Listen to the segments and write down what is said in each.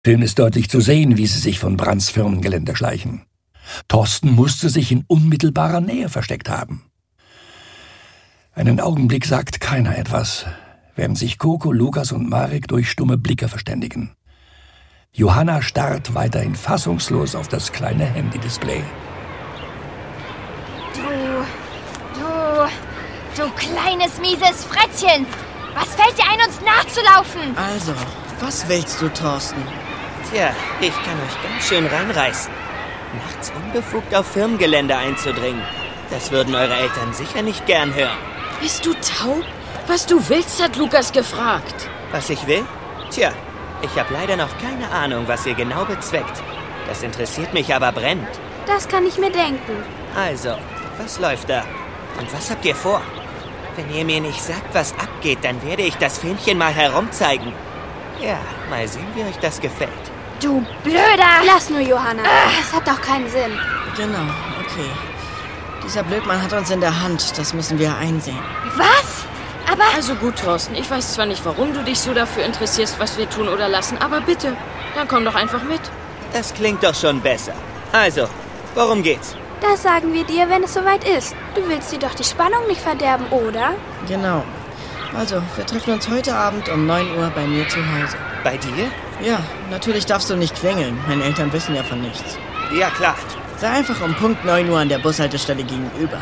Film ist deutlich zu sehen, wie sie sich von Brandts Firmengelände schleichen. Thorsten musste sich in unmittelbarer Nähe versteckt haben. Einen Augenblick sagt keiner etwas, während sich Coco, Lukas und Marek durch stumme Blicke verständigen. Johanna starrt weiterhin fassungslos auf das kleine Handy-Display. Du kleines, mieses Frettchen! Was fällt dir ein, uns nachzulaufen? Also, was willst du, Thorsten? Tja, ich kann euch ganz schön reinreißen. Nachts unbefugt auf Firmengelände einzudringen. Das würden eure Eltern sicher nicht gern hören. Bist du taub? Was du willst, hat Lukas gefragt. Was ich will? Tja, ich habe leider noch keine Ahnung, was ihr genau bezweckt. Das interessiert mich aber brennend. Das kann ich mir denken. Also, was läuft da? Und was habt ihr vor? Wenn ihr mir nicht sagt, was abgeht, dann werde ich das Filmchen mal herumzeigen. Ja, mal sehen, wie euch das gefällt. Du Blöder! Lass nur, Johanna. Das hat doch keinen Sinn. Genau, okay. Dieser Blödmann hat uns in der Hand. Das müssen wir einsehen. Was? Aber... Also gut, Thorsten. Ich weiß zwar nicht, warum du dich so dafür interessierst, was wir tun oder lassen, aber bitte, dann komm doch einfach mit. Das klingt doch schon besser. Also, worum geht's? Das sagen wir dir, wenn es soweit ist. Du willst dir doch die Spannung nicht verderben, oder? Genau. Also, wir treffen uns heute Abend um 9 Uhr bei mir zu Hause. Bei dir? Ja, natürlich darfst du nicht klingeln. Meine Eltern wissen ja von nichts. Ja, klar. Sei einfach um Punkt 9 Uhr an der Bushaltestelle gegenüber.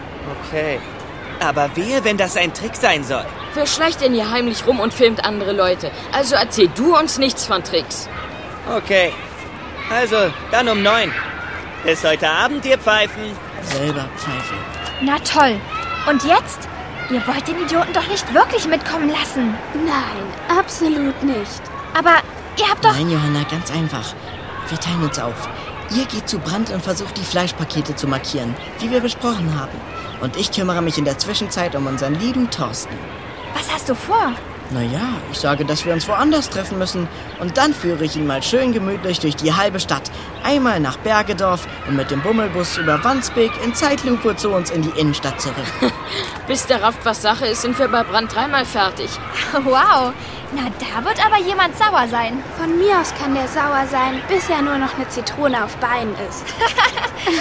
Okay. Aber wehe, wenn das ein Trick sein soll. Wer schleicht denn hier heimlich rum und filmt andere Leute? Also erzähl du uns nichts von Tricks. Okay. Also, dann um 9. Bis heute Abend, ihr Pfeifen. Selber pfeifen. Na toll. Und jetzt? Ihr wollt den Idioten doch nicht wirklich mitkommen lassen. Nein, absolut nicht. Aber ihr habt doch... Nein, Johanna, ganz einfach. Wir teilen uns auf. Ihr geht zu Brandt und versucht, die Fleischpakete zu markieren, wie wir besprochen haben. Und ich kümmere mich in der Zwischenzeit um unseren lieben Thorsten. Was hast du vor? Naja, ich sage, dass wir uns woanders treffen müssen. Und dann führe ich ihn mal schön gemütlich durch die halbe Stadt. Einmal nach Bergedorf und mit dem Bummelbus über Wandsbek in Zeitlupe zu uns in die Innenstadt zurück. Bis der rafft, was Sache ist, sind wir bei Brand 3-mal fertig. Wow. Na, da wird aber jemand sauer sein. Von mir aus kann der sauer sein, bis er nur noch eine Zitrone auf Beinen ist.